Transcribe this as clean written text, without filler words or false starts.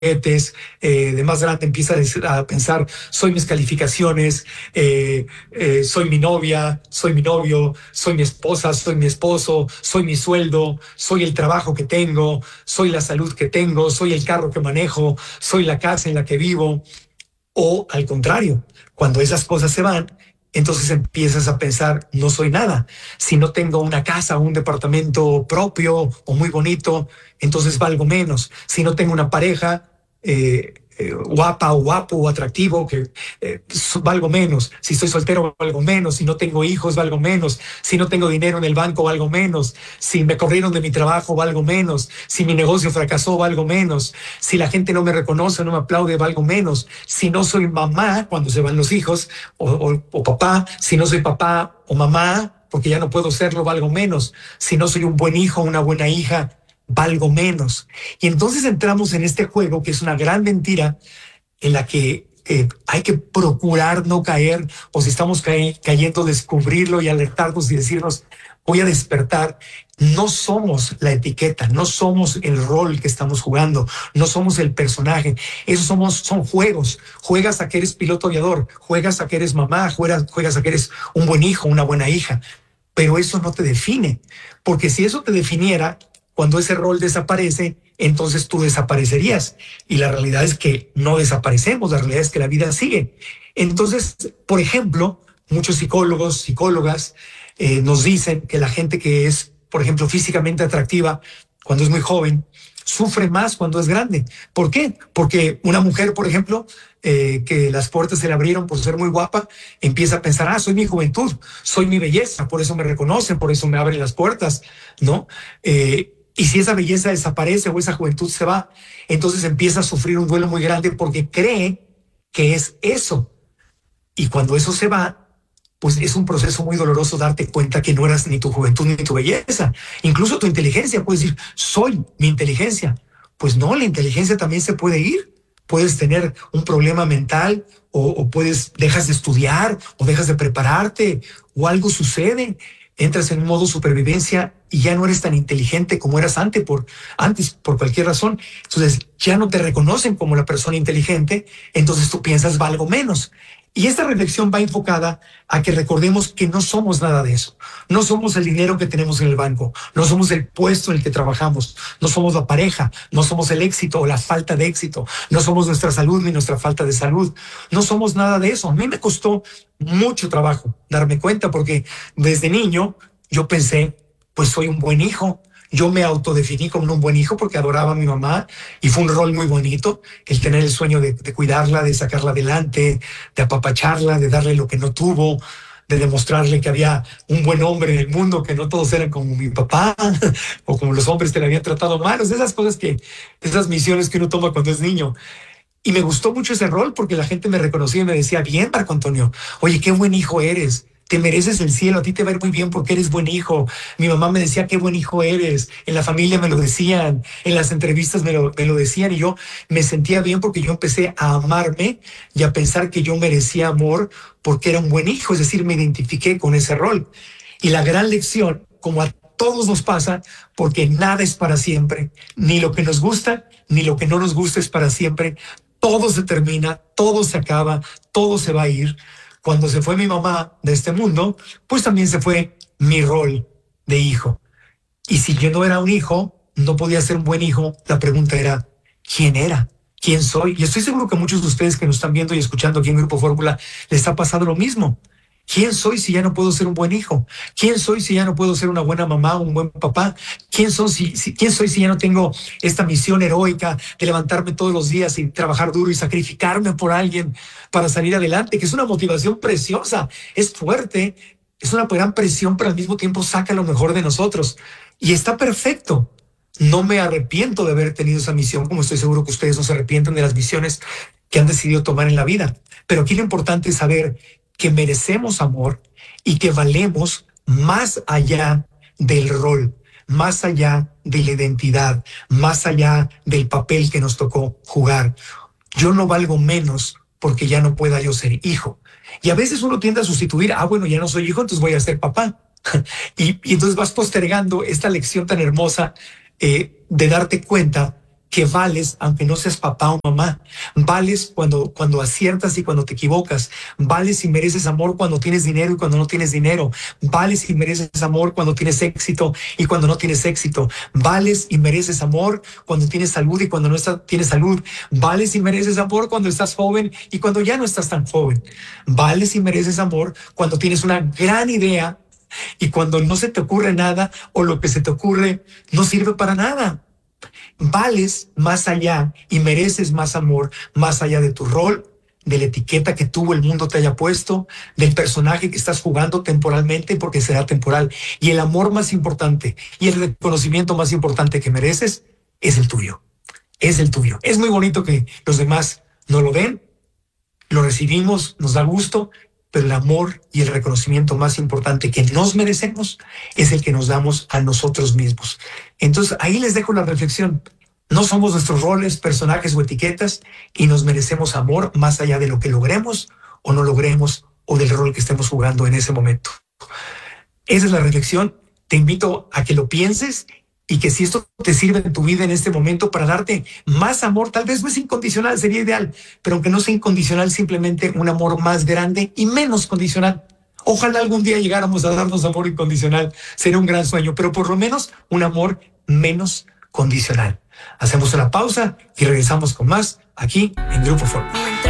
juguetes, de más grande empieza a pensar, soy mis calificaciones, soy mi novia, soy mi novio, soy mi esposa, soy mi esposo, soy mi sueldo, soy el trabajo que tengo, soy la salud que tengo, soy el carro que manejo, soy la casa en la que vivo. O al contrario, cuando esas cosas se van, entonces empiezas a pensar, no soy nada. Si no tengo una casa o un departamento propio o muy bonito, entonces valgo menos. Si no tengo una pareja guapa o guapo o atractivo, valgo menos. Si estoy soltero, valgo menos. Si no tengo hijos, valgo menos. Si no tengo dinero en el banco, valgo menos. Si me corrieron de mi trabajo, valgo menos. Si mi negocio fracasó, valgo menos. Si la gente no me reconoce, no me aplaude, valgo menos. Si no soy mamá, cuando se van los hijos, o papá, si no soy papá o mamá, porque ya no puedo serlo, valgo menos. Si no soy un buen hijo, una buena hija, valgo menos. Y entonces entramos en este juego que es una gran mentira en la que hay que procurar no caer, o si estamos cayendo, descubrirlo y alertarnos y decirnos, voy a despertar. No somos la etiqueta, no somos el rol que estamos jugando, no somos el personaje. Eso son juegos. Juegas a que eres piloto aviador, juegas a que eres mamá, juegas a que eres un buen hijo, una buena hija. Pero eso no te define, porque si eso te definiera, cuando ese rol desaparece, entonces tú desaparecerías. Y la realidad es que no desaparecemos, la realidad es que la vida sigue. Entonces, por ejemplo, muchos psicólogos, psicólogas nos dicen que la gente que es, por ejemplo, físicamente atractiva cuando es muy joven, sufre más cuando es grande. ¿Por qué? Porque una mujer, por ejemplo, que las puertas se le abrieron por ser muy guapa, empieza a pensar, soy mi juventud, soy mi belleza, por eso me reconocen, por eso me abren las puertas, ¿no? Y si esa belleza desaparece o esa juventud se va, entonces empieza a sufrir un duelo muy grande porque cree que es eso. Y cuando eso se va, pues es un proceso muy doloroso darte cuenta que no eras ni tu juventud ni tu belleza. Incluso tu inteligencia, puedes decir, soy mi inteligencia. Pues no, la inteligencia también se puede ir. Puedes tener un problema mental o dejas de estudiar o dejas de prepararte o algo sucede. Entras en un modo supervivencia y ya no eres tan inteligente como eras antes por cualquier razón. Entonces ya no te reconocen como la persona inteligente, entonces tú piensas valgo menos. Y esta reflexión va enfocada a que recordemos que no somos nada de eso. No somos el dinero que tenemos en el banco, no somos el puesto en el que trabajamos, no somos la pareja, no somos el éxito o la falta de éxito, no somos nuestra salud ni nuestra falta de salud. No somos nada de eso. A mí me costó mucho trabajo darme cuenta porque desde niño yo pensé, pues soy un buen hijo. Yo me autodefiní como un buen hijo porque adoraba a mi mamá y fue un rol muy bonito el tener el sueño de cuidarla, de sacarla adelante, de apapacharla, de darle lo que no tuvo, de demostrarle que había un buen hombre en el mundo, que no todos eran como mi papá o como los hombres que le habían tratado mal. O sea, esas cosas esas misiones que uno toma cuando es niño. Y me gustó mucho ese rol porque la gente me reconocía y me decía, bien, Marco Antonio, oye, qué buen hijo eres. Te mereces el cielo, a ti te va a ir muy bien porque eres buen hijo. Mi mamá me decía, qué buen hijo eres. En la familia me lo decían, en las entrevistas me lo decían y yo me sentía bien porque yo empecé a amarme y a pensar que yo merecía amor porque era un buen hijo, es decir, me identifiqué con ese rol. Y la gran lección, como a todos nos pasa, porque nada es para siempre, ni lo que nos gusta, ni lo que no nos gusta es para siempre. Todo se termina, todo se acaba, todo se va a ir. Cuando se fue mi mamá de este mundo, pues también se fue mi rol de hijo. Y si yo no era un hijo, no podía ser un buen hijo, la pregunta era, ¿quién era? ¿Quién soy? Y estoy seguro que a muchos de ustedes que nos están viendo y escuchando aquí en Grupo Fórmula les ha pasado lo mismo. ¿Quién soy si ya no puedo ser un buen hijo? ¿Quién soy si ya no puedo ser una buena mamá o un buen papá? ¿Quién soy si ya no tengo esta misión heroica de levantarme todos los días y trabajar duro y sacrificarme por alguien para salir adelante? Que es una motivación preciosa, es fuerte, es una gran presión, pero al mismo tiempo saca lo mejor de nosotros. Y está perfecto. No me arrepiento de haber tenido esa misión, como estoy seguro que ustedes no se arrepienten de las misiones que han decidido tomar en la vida. Pero aquí lo importante es saber que merecemos amor y que valemos más allá del rol, más allá de la identidad, más allá del papel que nos tocó jugar. Yo no valgo menos porque ya no pueda yo ser hijo. Y a veces uno tiende a sustituir, bueno, ya no soy hijo, entonces voy a ser papá. Y entonces vas postergando esta lección tan hermosa de darte cuenta que vales aunque no seas papá o mamá. Vales cuando aciertas y cuando te equivocas. Vales y mereces amor cuando tienes dinero y cuando no tienes dinero. Vales y mereces amor cuando tienes éxito y cuando no tienes éxito. Vales y mereces amor cuando tienes salud y cuando no tienes salud. Vales y mereces amor cuando estás joven y cuando ya no estás tan joven. Vales y mereces amor cuando tienes una gran idea y cuando no se te ocurre nada o lo que se te ocurre no sirve para nada. Vales más allá y mereces más amor, más allá de tu rol, de la etiqueta que tuvo el mundo te haya puesto, del personaje que estás jugando temporalmente, porque será temporal. Y el amor más importante y el reconocimiento más importante que mereces es el tuyo. Es el tuyo. Es muy bonito que los demás no lo ven, lo recibimos, nos da gusto, pero el amor y el reconocimiento más importante que nos merecemos es el que nos damos a nosotros mismos. Entonces, ahí les dejo la reflexión. No somos nuestros roles, personajes o etiquetas y nos merecemos amor más allá de lo que logremos o no logremos o del rol que estemos jugando en ese momento. Esa es la reflexión. Te invito a que lo pienses y que si esto te sirve en tu vida en este momento para darte más amor, tal vez no es incondicional, sería ideal, pero aunque no sea incondicional, simplemente un amor más grande y menos condicional. Ojalá algún día llegáramos a darnos amor incondicional, sería un gran sueño, pero por lo menos un amor menos condicional. Hacemos una pausa y regresamos con más aquí en Grupo Fórmula.